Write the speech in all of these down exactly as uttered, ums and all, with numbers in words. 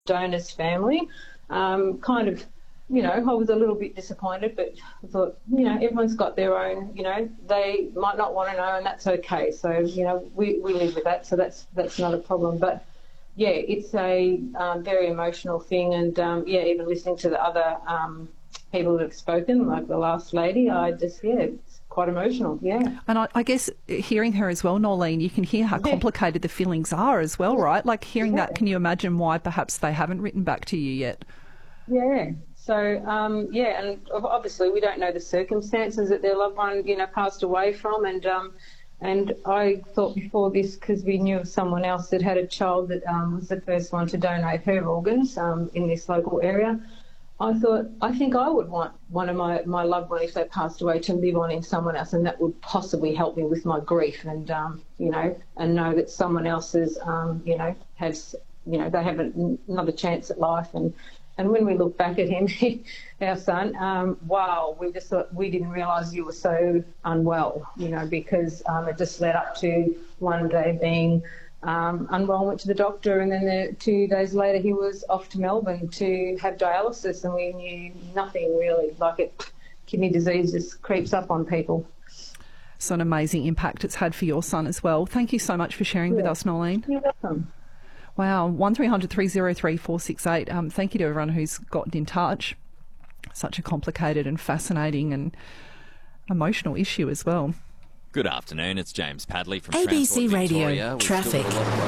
donor's family. Um, kind of, you know, I was a little bit disappointed, but I thought, you know, everyone's got their own, you know, they might not want to know, and that's okay. So, you know, we, we live with that, so that's that's not a problem. But, yeah, it's a um, very emotional thing, and, um, yeah, even listening to the other um, people that have spoken, like the last lady, I just, yeah, it's quite emotional, yeah. And I, I guess hearing her as well, Norleen, you can hear how complicated the feelings are as well, right? Like hearing yeah. that, can you imagine why perhaps they haven't written back to you yet? Yeah. So, um, yeah, and obviously we don't know the circumstances that their loved one, you know, passed away from. And um, and I thought before this, because we knew of someone else that had a child that um, was the first one to donate her organs um, in this local area, I thought, I think I would want one of my, my loved one, if they passed away, to live on in someone else, and that would possibly help me with my grief and, um, you know, and know that someone else is, um, you know, has, you know, they have another chance at life. And And when we look back at him, our son, um, wow, we just thought, we didn't realise you were so unwell, you know, because um, it just led up to one day being um, unwell, went to the doctor, and then the, two days later he was off to Melbourne to have dialysis, and we knew nothing really. Like it, kidney disease just creeps up on people. So an amazing impact it's had for your son as well. Thank you so much for sharing yeah. with us, Norleen. You're welcome. Wow, one three hundred three oh three four six eight. Um, thank you to everyone who's gotten in touch. Such a complicated and fascinating and emotional issue as well. Good afternoon, it's James Padley from A B C Transport Radio Victoria. Traffic.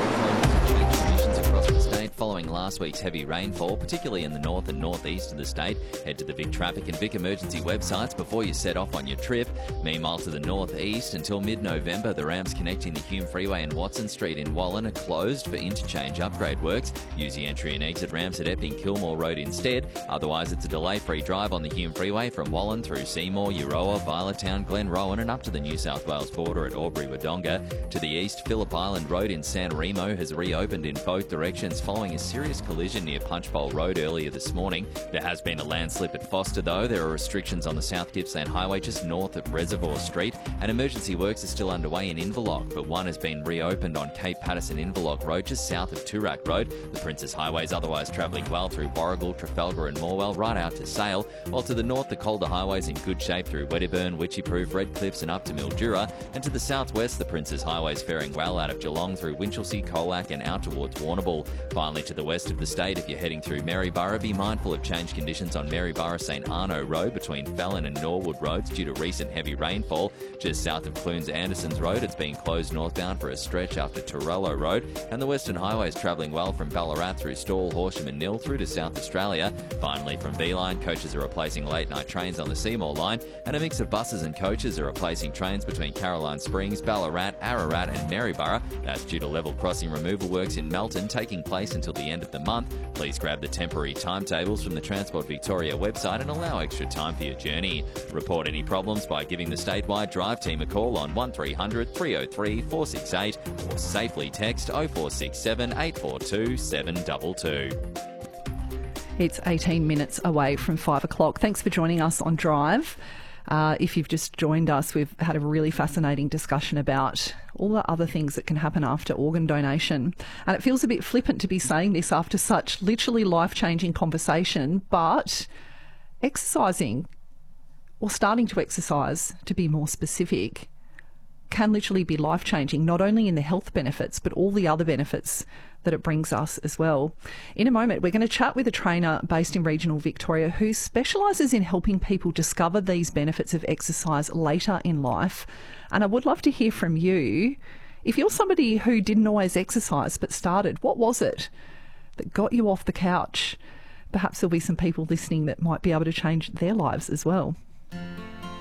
Across the state following last week's heavy rainfall, particularly in the north and northeast of the state. Head to the Vic Traffic and Vic Emergency websites before you set off on your trip. Meanwhile, to the northeast, until mid-November, the ramps connecting the Hume Freeway and Watson Street in Wallen are closed for interchange upgrade works. Use the entry and exit ramps at Epping Kilmore Road instead. Otherwise, it's a delay-free drive on the Hume Freeway from Wallen through Seymour, Euroa, Violetown, Glenrowan and up to the New South Wales border at Albury-Wodonga. To the east, Phillip Island Road in San Remo has reopened in both directions following a serious collision near Punchbowl Road earlier this morning. There has been a landslip at Foster though. There are restrictions on the South Gippsland Highway just north of Reservoir Street, and emergency works are still underway in Inverloch, but one has been reopened on Cape Patterson Inverloch Road just south of Toorak Road. The Princess Highway is otherwise travelling well through Warragul, Trafalgar and Morwell right out to Sale, while to the north the Calder Highway is in good shape through Wedderburn, Witchyproof, Red Cliffs and up to Mildura, and to the southwest the Princess Highway is faring well out of Geelong through Winchelsea, Colac and out towards Warrnambool. Finally, to the west of the state, if you're heading through Maryborough, be mindful of change conditions on Maryborough St Arno Road between Fallon and Norwood Roads due to recent heavy rainfall. Just south of Clunes Andersons Road, it's being closed northbound for a stretch after Torello Road, and the Western Highway is travelling well from Ballarat through Stawell, Horsham and Nil through to South Australia. Finally, from B-Line, coaches are replacing late-night trains on the Seymour line, and a mix of buses and coaches are replacing trains between Caroline Springs, Ballarat, Ararat and Maryborough. That's due to level crossing removal works in Melton taking place until the end of the month. Please grab the temporary timetables from the Transport Victoria website and allow extra time for your journey. Report any problems by giving the statewide drive team a call on one three hundred three oh three four six eight or safely text oh four six seven eight four two seven two two. It's eighteen minutes away from five o'clock. Thanks for joining us on Drive. Uh, if you've just joined us, we've had a really fascinating discussion about all the other things that can happen after organ donation. And it feels a bit flippant to be saying this after such literally life-changing conversation, but exercising, or starting to exercise, to be more specific, can literally be life-changing, not only in the health benefits, but all the other benefits that it brings us as well. In a moment, we're going to chat with a trainer based in regional Victoria who specialises in helping people discover these benefits of exercise later in life. And I would love to hear from you. If you're somebody who didn't always exercise but started, what was it that got you off the couch? Perhaps there'll be some people listening that might be able to change their lives as well.